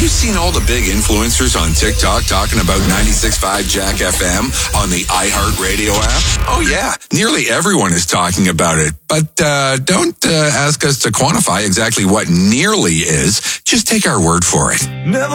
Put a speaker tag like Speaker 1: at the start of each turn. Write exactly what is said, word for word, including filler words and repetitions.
Speaker 1: you seen all the big influencers on TikTok talking about ninety-six point five Jack F M on the iHeartRadio app? Oh, yeah. Nearly everyone is talking about it. But uh, don't uh, ask us to quantify exactly what nearly is. Just take our word for it. Never